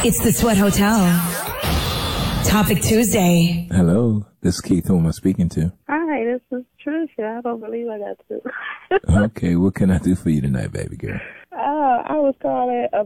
It's the Sweat Hotel. Topic Tuesday. Hello, this is Keith. Who am I speaking to? Hi, this is Tricia. I don't believe I got to. Okay, what can I do for you tonight, baby girl? I was calling